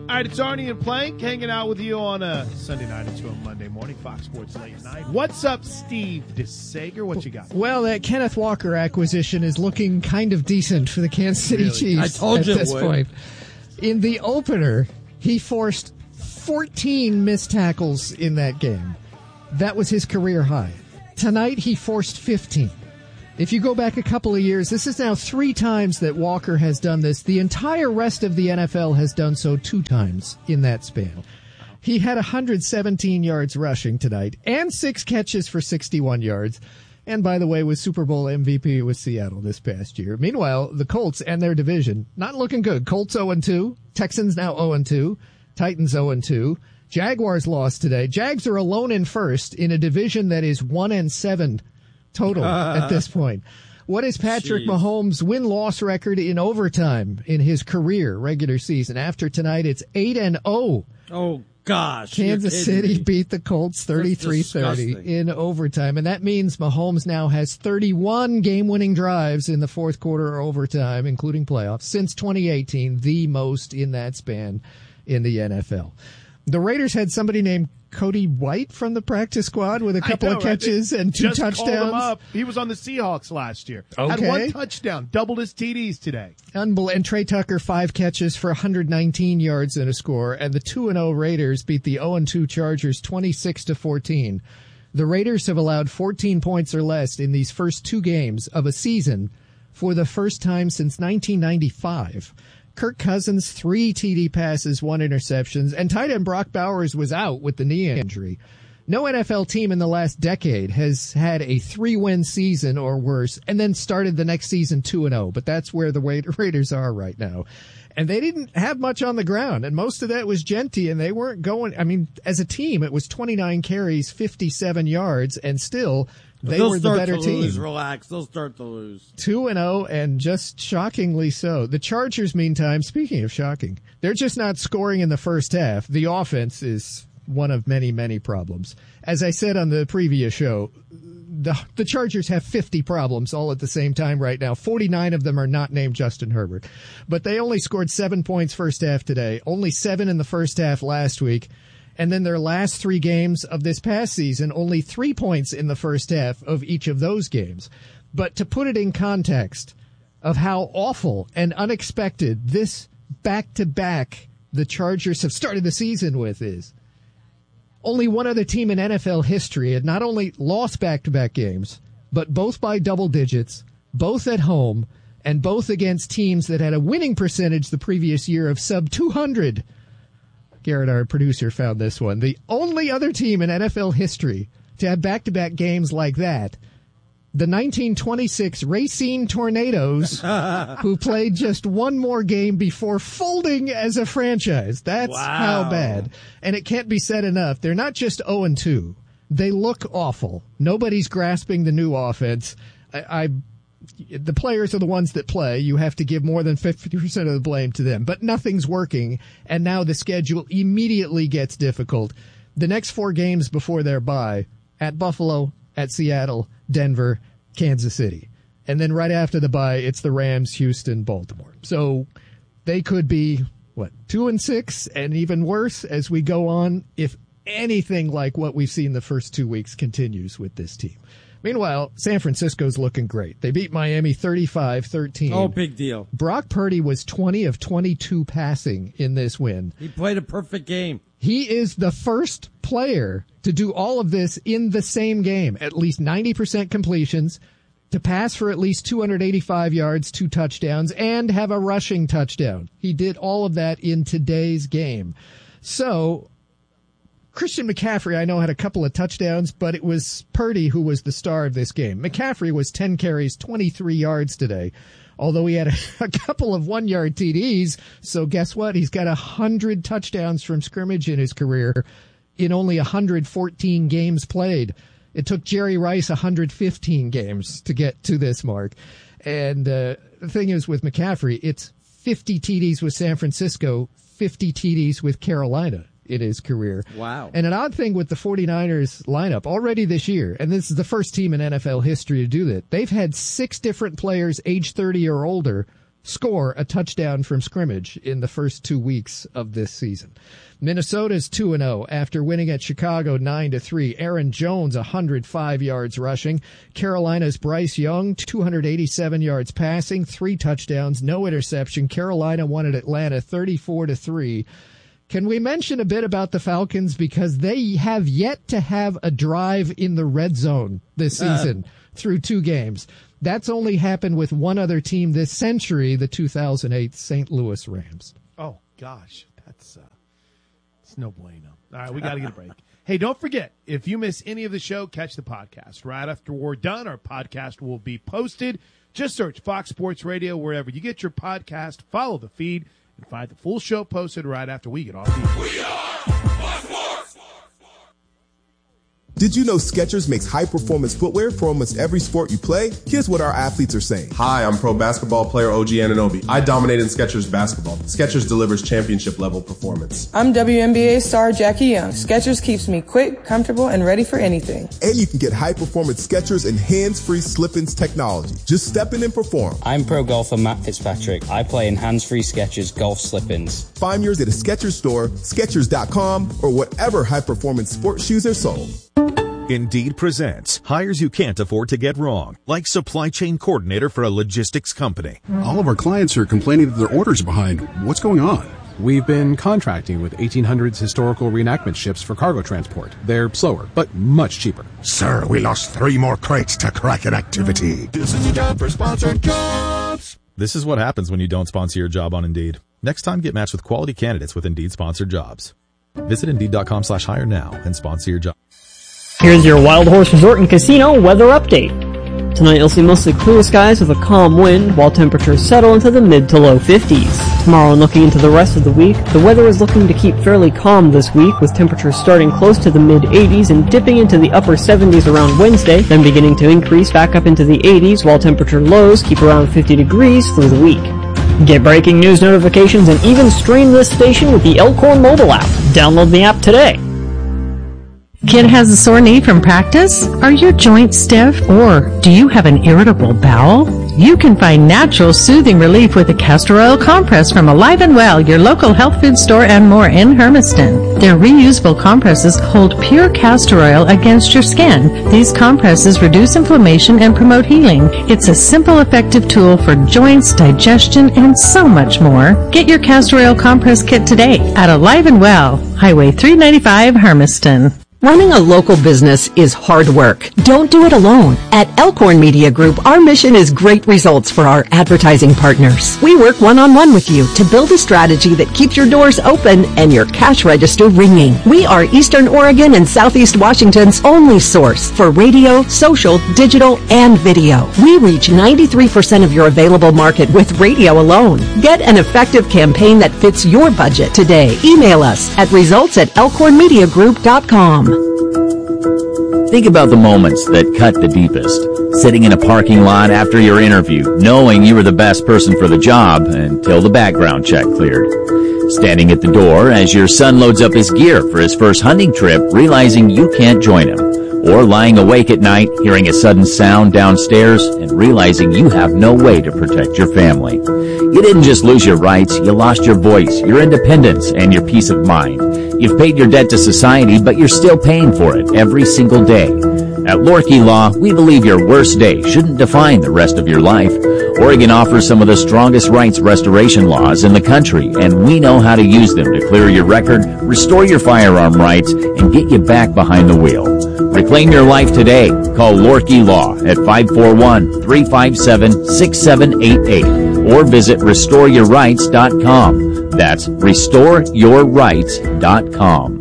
All right, it's Arnie and Plank hanging out with you on a Sunday night into a Monday morning, Fox Sports Late Night. What's up, Steve DeSager? What you got? Well, that Kenneth Walker acquisition is looking kind of decent for the Kansas City Chiefs I told you at this point. In the opener, he forced 14 missed tackles in that game. That was his career high. Tonight, he forced 15. If you go back a couple of years, this is now 3 times that Walker has done this. The entire rest of the NFL has done so 2 times in that span. He had 117 yards rushing tonight and 6 catches for 61 yards. And by the way, was Super Bowl MVP with Seattle this past year. Meanwhile, the Colts and their division, not looking good. Colts 0-2. Texans now 0-2. Titans 0-2. Jaguars lost today. Jags are alone in first in a division that is 1-7 total at this point. What is Patrick Mahomes' win-loss record in overtime in his career regular season? After tonight, it's 8-0. Oh, gosh. Kansas City beat the Colts 33-30 in overtime. And that means Mahomes now has 31 game-winning drives in the fourth quarter or overtime, including playoffs, since 2018, the most in that span in the NFL. The Raiders had somebody named Cody White from the practice squad with a couple of catches and 2 touchdowns. Called him up. He was on the Seahawks last year. Okay. Had 1 touchdown, doubled his TDs today. And Trey Tucker, 5 catches for 119 yards and a score. And the 2-0 Raiders beat the 0-2 Chargers 26-14. The Raiders have allowed 14 points or less in these first 2 games of a season for the first time since 1995. Kirk Cousins, 3 TD passes, 1 interceptions, and tight end Brock Bowers was out with the knee injury. No NFL team in the last decade has had a 3-win season or worse and then started the next season 2-0, but that's where the Raiders are right now. And they didn't have much on the ground, and most of that was Genty, and they weren't going, I mean, as a team, it was 29 carries, 57 yards, and still they were the better team. Relax. They'll start to lose. 2-0, and just shockingly so. The Chargers, meantime, speaking of shocking, they're just not scoring in the first half. The offense is one of many, many problems. As I said on the previous show, the Chargers have 50 problems all at the same time right now. 49 of them are not named Justin Herbert. But they only scored 7 points first half today, only 7 in the first half last week. And then their last 3 games of this past season, only 3 points in the first half of each of those games. But to put it in context of how awful and unexpected this back-to-back the Chargers have started the season with is, only one other team in NFL history had not only lost back-to-back games, but both by double digits, both at home, and both against teams that had a winning percentage the previous year of sub 200. Garrett, our producer, found this one. The only other team in NFL history to have back-to-back games like that, the 1926 Racine Tornadoes, who played just one more game before folding as a franchise. That's how bad. And it can't be said enough. They're not just 0-2. They look awful. Nobody's grasping the new offense. The players are the ones that play. You have to give more than 50% of the blame to them. But nothing's working, and now the schedule immediately gets difficult. The next 4 games before their bye, at Buffalo, at Seattle, Denver, Kansas City. And then right after the bye, it's the Rams, Houston, Baltimore. So they could be, 2-6, and even worse as we go on if anything like what we've seen the first 2 weeks continues with this team. Meanwhile, San Francisco's looking great. They beat Miami 35-13. Oh, big deal. Brock Purdy was 20 of 22 passing in this win. He played a perfect game. He is the first player to do all of this in the same game. At least 90% completions, to pass for at least 285 yards, 2 touchdowns, and have a rushing touchdown. He did all of that in today's game. So Christian McCaffrey, I know, had a couple of touchdowns, but it was Purdy who was the star of this game. McCaffrey was 10 carries, 23 yards today, although he had a couple of 1-yard TDs. So guess what? He's got 100 touchdowns from scrimmage in his career in only 114 games played. It took Jerry Rice 115 games to get to this mark. And the thing is with McCaffrey, it's 50 TDs with San Francisco, 50 TDs with Carolina in his career. Wow. And an odd thing with the 49ers lineup already this year, and this is the first team in NFL history to do that, they've had 6 different players age 30 or older score a touchdown from scrimmage in the first 2 weeks of this season. Minnesota's 2-0 after winning at Chicago 9-3. Aaron Jones, 105 yards rushing. Carolina's Bryce Young, 287 yards passing, 3 touchdowns, no interception. Carolina won at Atlanta 34-3. Can we mention a bit about the Falcons, because they have yet to have a drive in the red zone this season through 2 games. That's only happened with one other team this century, the 2008 St. Louis Rams. Oh, gosh. That's it's no bueno. All right, we got to get a break. Hey, don't forget, if you miss any of the show, catch the podcast. Right after we're done, our podcast will be posted. Just search Fox Sports Radio wherever you get your podcast. Follow the feed and find the full show posted right after we get off the air. We are Fox Sports. Did you know Skechers makes high-performance footwear for almost every sport you play? Here's what our athletes are saying. Hi, I'm pro basketball player OG Anunoby. I dominate in Skechers basketball. Skechers delivers championship-level performance. I'm WNBA star Jackie Young. Skechers keeps me quick, comfortable, and ready for anything. And you can get high-performance Skechers and hands-free slip-ins technology. Just step in and perform. I'm pro golfer Matt Fitzpatrick. I play in hands-free Skechers golf slip-ins. Find yours at a Skechers store, Skechers.com, or whatever high-performance sports shoes are sold. Indeed presents hires you can't afford to get wrong, like supply chain coordinator for a logistics company. All of our clients are complaining that their orders are behind. What's going on? We've been contracting with 1800s historical reenactment ships for cargo transport. They're slower, but much cheaper. Sir, we lost 3 more crates to Kraken activity. This is your time for sponsored jobs. This is what happens when you don't sponsor your job on Indeed. Next time, get matched with quality candidates with Indeed sponsored jobs. Visit Indeed.com/hire now and sponsor your job. Here's your Wild Horse Resort and Casino weather update. Tonight you'll see mostly clear skies with a calm wind, while temperatures settle into the mid to low 50s. Tomorrow and looking into the rest of the week, the weather is looking to keep fairly calm this week, with temperatures starting close to the mid 80s and dipping into the upper 70s around Wednesday, then beginning to increase back up into the 80s, while temperature lows keep around 50 degrees through the week. Get breaking news notifications and even stream this station with the Elkhorn mobile app. Download the app today. Kid has a sore knee from practice? Are your joints stiff? Or do you have an irritable bowel? You can find natural soothing relief with a castor oil compress from Alive and Well, your local health food store and more in Hermiston. Their reusable compresses hold pure castor oil against your skin. These compresses reduce inflammation and promote healing. It's a simple, effective tool for joints, digestion, and so much more. Get your castor oil compress kit today at Alive and Well, Highway 395, Hermiston. Running a local business is hard work. Don't do it alone. At Elkhorn Media Group, our mission is great results for our advertising partners. We work one-on-one with you to build a strategy that keeps your doors open and your cash register ringing. We are Eastern Oregon and Southeast Washington's only source for radio, social, digital, and video. We reach 93% of your available market with radio alone. Get an effective campaign that fits your budget today. Email us at results@results@elkhornmediagroup.com. Think about the moments that cut the deepest. Sitting in a parking lot after your interview, knowing you were the best person for the job until the background check cleared. Standing at the door as your son loads up his gear for his first hunting trip, realizing you can't join him. Or lying awake at night, hearing a sudden sound downstairs and realizing you have no way to protect your family. You didn't just lose your rights, you lost your voice, your independence, and your peace of mind. You've paid your debt to society, but you're still paying for it every single day. At Lorkey Law, we believe your worst day shouldn't define the rest of your life. Oregon offers some of the strongest rights restoration laws in the country, and we know how to use them to clear your record, restore your firearm rights, and get you back behind the wheel. Reclaim your life today. Call Lorkey Law at 541-357-6788 or visit restoreyourrights.com. That's restoreyourrights.com.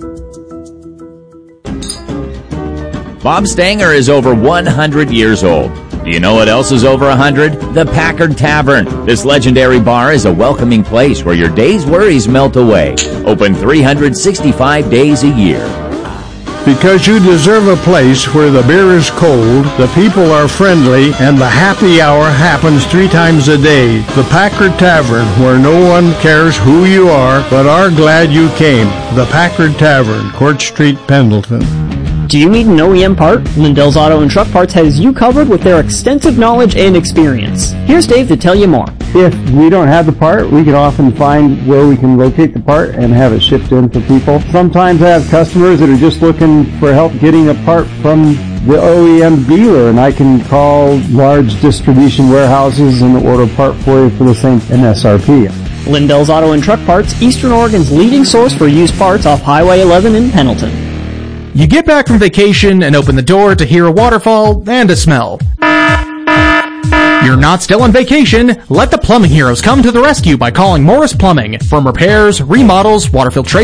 Bob Stanger is over 100 years old. Do you know what else is over 100? The Packard Tavern. This legendary bar is a welcoming place where your day's worries melt away. Open 365 days a year. Because you deserve a place where the beer is cold, the people are friendly, and the happy hour happens 3 times a day. The Packard Tavern, where no one cares who you are, but are glad you came. The Packard Tavern, Court Street, Pendleton. Do you need an OEM part? Lindell's Auto and Truck Parts has you covered with their extensive knowledge and experience. Here's Dave to tell you more. If we don't have the part, we can often find where we can locate the part and have it shipped in for people. Sometimes I have customers that are just looking for help getting a part from the OEM dealer, and I can call large distribution warehouses and order a part for you for the same MSRP. Lindell's Auto and Truck Parts, Eastern Oregon's leading source for used parts off Highway 11 in Pendleton. You get back from vacation and open the door to hear a waterfall and a smell. You're not still on vacation. Let the plumbing heroes come to the rescue by calling Morris Plumbing. From repairs, remodels, water filtration,